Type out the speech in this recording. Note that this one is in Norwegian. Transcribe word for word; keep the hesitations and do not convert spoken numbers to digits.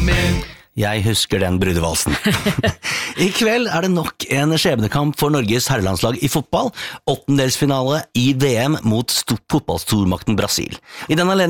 Jeg husker den brudevalsen. I kveld er det nok en skjebnekamp for Norges herrelandslag i fotball, åttendelsfinale i V M mot fotballstormakten Brasil. I den anledning